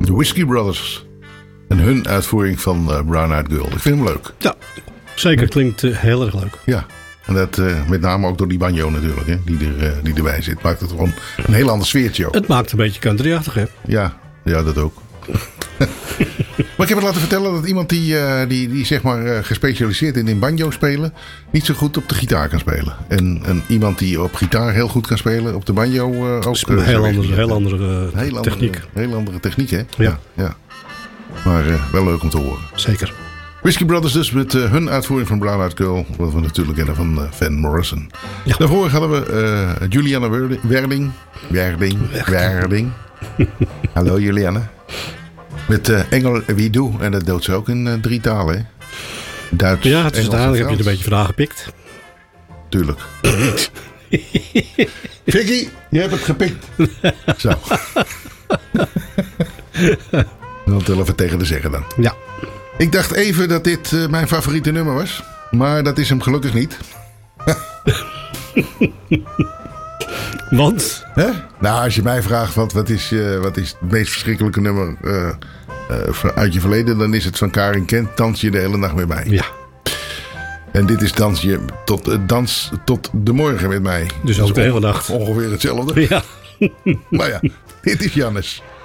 De Whiskey Brothers. En hun uitvoering van Brown Eyed Girl. Ik vind hem leuk. Ja, zeker. Klinkt heel erg leuk. Ja, en dat met name ook door die banjo natuurlijk, hè, die erbij zit. Maakt het gewoon een heel ander sfeertje ook. Het maakt een beetje country-achtig, hè? Ja, dat ook. Maar ik heb het laten vertellen dat iemand die zeg maar gespecialiseerd in banjo spelen, niet zo goed op de gitaar kan spelen. En iemand die op gitaar heel goed kan spelen, op de banjo ook. Dat is een heel andere techniek. Heel andere techniek, hè? Ja. Maar wel leuk om te horen. Zeker. Whiskey Brothers dus met hun uitvoering van Brown Eyed Girl. Wat we natuurlijk kennen van Van Morrison. Ja. Daarvoor hadden we Juliana Werding. Hallo Juliana. Met Engel Wie Doe. En dat doet ze ook in 3 talen. Hè? Duits, ja, het is Engels uiteindelijk heb je en het een beetje vandaan gepikt. Tuurlijk. Vicky, je hebt het gepikt. Zo. Dat wel even tegen te zeggen dan. Ja. Ik dacht even dat dit mijn favoriete nummer was. Maar dat is hem gelukkig niet. Want? Hè? Nou, als je mij vraagt wat is het meest verschrikkelijke nummer uit je verleden, dan is het van Karin Kent, Dans je de hele nacht met mij. Ja. En dit is Dans tot de morgen met mij. Dus ook de hele nacht. Ongeveer hetzelfde. Ja. Maar ja, dit is Jannes.